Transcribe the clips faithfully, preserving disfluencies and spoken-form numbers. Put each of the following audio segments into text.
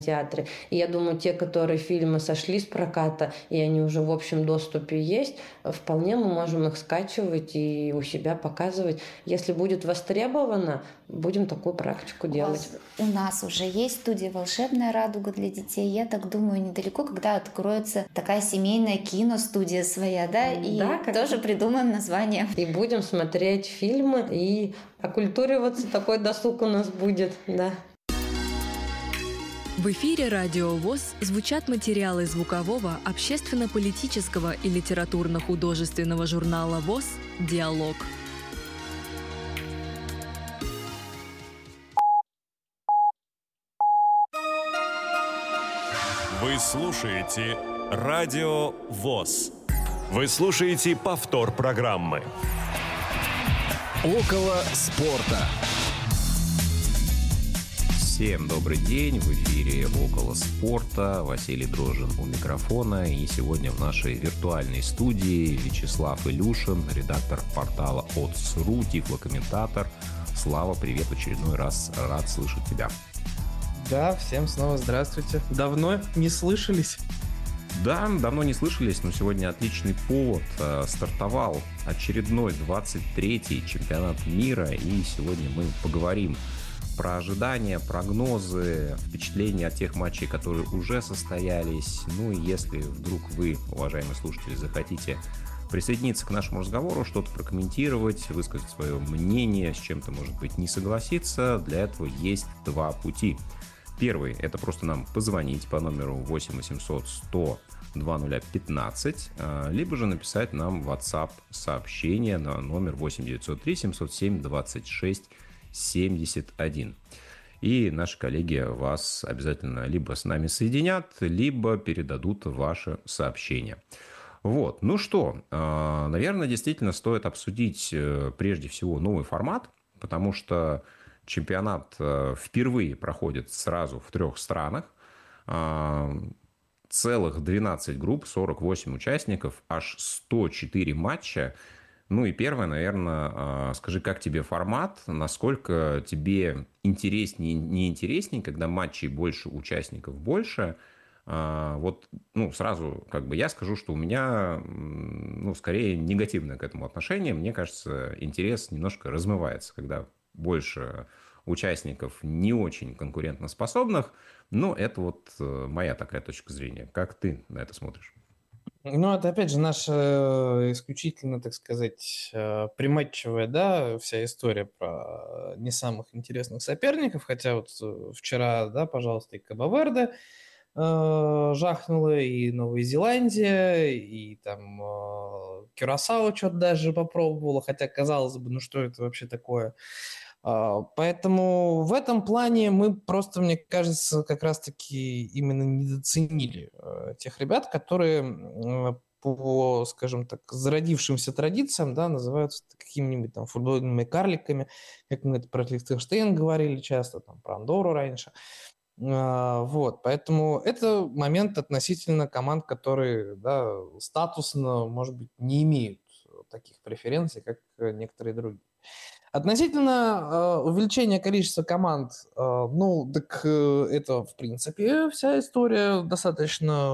театре. И я думаю, те, которые фильмы сошли с проката, и они уже в общем доступе есть, вполне мы можем их скачивать и у себя показывать. Если будет востребовано, будем такую практику у делать. Вас, у нас уже есть студия «Волшебная радуга» для детей. Я так думаю, недалеко, когда откроется такая семейная киностудия своя, да, и да, как... тоже придумаем название. И будем смотреть фильмы, и окультуриваться, такой досуг у нас будет, да. В эфире «Радио ВОС» звучат материалы звукового, общественно-политического и литературно-художественного журнала ВОС «Диалог». Вы слушаете «Радио ВОС». Вы слушаете повтор программы. Около спорта. Всем добрый день, в эфире «Около спорта», Василий Дрожжин у микрофона, и сегодня в нашей виртуальной студии Вячеслав Илюшин, редактор портала о т с точка ру, тифлокомментатор. Слава, привет, в очередной раз рад слышать тебя. Да, всем снова здравствуйте. Давно не слышались? Да, давно не слышались, но сегодня отличный повод. Стартовал очередной двадцать третий чемпионат мира, и сегодня мы поговорим про ожидания, прогнозы, впечатления от тех матчей, которые уже состоялись. Ну и если вдруг вы, уважаемые слушатели, захотите присоединиться к нашему разговору, что-то прокомментировать, высказать свое мнение, с чем-то, может быть, не согласиться, для этого есть два пути. Первый – это просто нам позвонить по номеру восемь восемьсот сто два нуля пятнадцать, либо же написать нам в WhatsApp сообщение на номер восемь девятьсот три семьсот семь двадцать шесть семьдесят один. И наши коллеги вас обязательно либо с нами соединят, либо передадут ваше сообщение. Вот, ну что, наверное, действительно стоит обсудить прежде всего новый формат, потому что чемпионат впервые проходит сразу в трех странах. Целых двенадцать групп, сорок восемь участников, аж сто четыре матча. Ну и первое, наверное, скажи, как тебе формат, насколько тебе интереснее, не интереснее, когда матчей больше, участников больше. Вот, ну, сразу, как бы я скажу, что у меня, ну, скорее негативное к этому отношение. Мне кажется, интерес немножко размывается, когда больше участников не очень конкурентоспособных. Но это вот моя такая точка зрения. Как ты на это смотришь? Ну, это, опять же, наша исключительно, так сказать, приматчевая, да, вся история про не самых интересных соперников, хотя вот вчера, да, пожалуйста, и Кабо-Верде э, жахнула, и Новая Зеландия, и там э, Кюрасао что-то даже попробовала, хотя, казалось бы, ну что это вообще такое? Поэтому в этом плане мы просто, мне кажется, как раз-таки именно недооценили тех ребят, которые по, скажем так, зародившимся традициям, да, называются какими-нибудь там футбольными карликами, как мы это про Лихтенштейн говорили часто, там, про Андорру раньше. Вот, поэтому это момент относительно команд, которые, да, статусно, может быть, не имеют таких преференций, как некоторые другие. Относительно э, увеличения количества команд, э, ну, так э, это, в принципе, вся история достаточно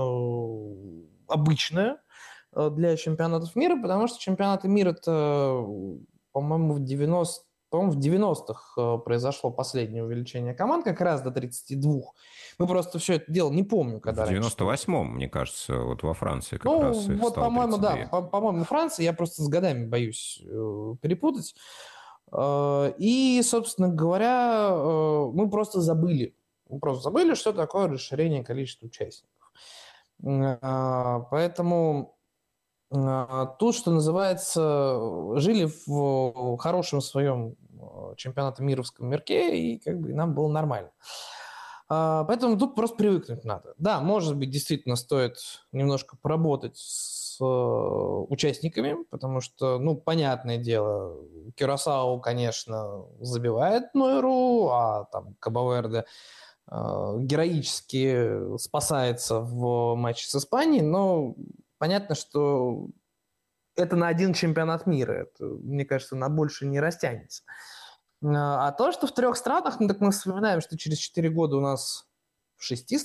обычная э, для чемпионатов мира, потому что чемпионаты мира, это, по-моему, в девяностых, по-моему, в девяностых э, произошло последнее увеличение команд, как раз до тридцати двух. Мы просто все это дело не помню, когда в девяносто восьмом, мне кажется, вот во Франции как ну, раз их вот, стало по-моему, тридцать две. да, по- по-моему, Франция, я просто с годами боюсь э, перепутать. И, собственно говоря, мы просто забыли. Мы просто забыли, что такое расширение количества участников. Поэтому тут, что называется, жили в хорошем своем чемпионате мировском мирке, и как бы нам было нормально. Поэтому тут просто привыкнуть надо. Да, может быть, действительно стоит немножко поработать с участниками, потому что, ну, понятное дело, Кюрасао, конечно, забивает Нойру, а там Кабо-Верде э, героически спасается в матче с Испанией, но понятно, что это на один чемпионат мира, это, мне кажется, на больше не растянется. А то, что в трех странах, ну так мы вспоминаем, что через четыре года у нас в шести